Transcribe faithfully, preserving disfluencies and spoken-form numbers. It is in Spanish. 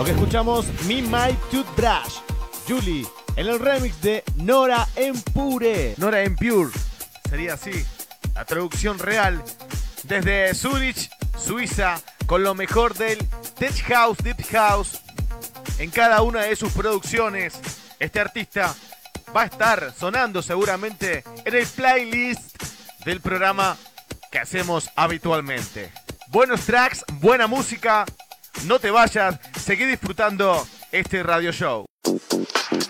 que escuchamos Me My Toothbrush, Julie, en el remix de Nora En Pure. Nora En Pure, sería así, la traducción real, desde Zurich, Suiza, con lo mejor del Tech House, Deep House, en cada una de sus producciones. Este artista va a estar sonando seguramente en el playlist del programa que hacemos habitualmente. Buenos tracks, buena música, no te vayas, seguí disfrutando este radio show.